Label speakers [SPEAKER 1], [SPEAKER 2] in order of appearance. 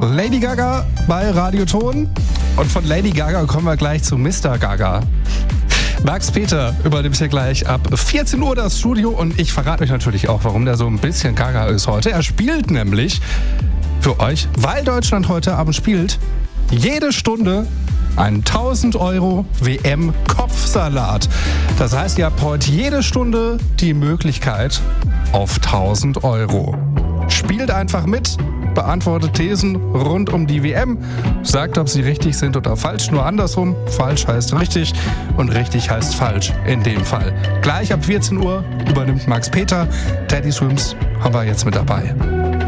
[SPEAKER 1] Lady Gaga bei Radioton. Und von Lady Gaga kommen wir gleich zu Mr. Gaga. Max Peter übernimmt hier gleich ab 14 Uhr das Studio und ich verrate euch natürlich auch, warum der so ein bisschen Gaga ist heute. Er spielt nämlich für euch, weil Deutschland heute Abend spielt, jede Stunde einen 1000 Euro WM-Kopfsalat. Das heißt, ihr habt heute jede Stunde die Möglichkeit auf 1000 Euro. Spielt einfach mit, beantwortet Thesen rund um die WM, sagt, ob sie richtig sind oder falsch. Nur andersrum, falsch heißt richtig und richtig heißt falsch in dem Fall. Gleich ab 14 Uhr übernimmt Max Peter. Teddy Swims haben wir jetzt mit dabei.